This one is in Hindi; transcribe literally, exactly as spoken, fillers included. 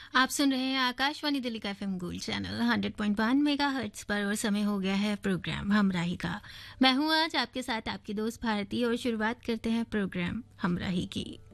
आप सुन रहे हैं आकाशवाणी दिल्ली का FM gold channel hundred point one megahertz पर और समय हो गया है प्रोग्राम हमराही का। मैं हूं आज आपके साथ आपकी दोस्त भारती और शुरुआत करते हैं प्रोग्राम हमराही की।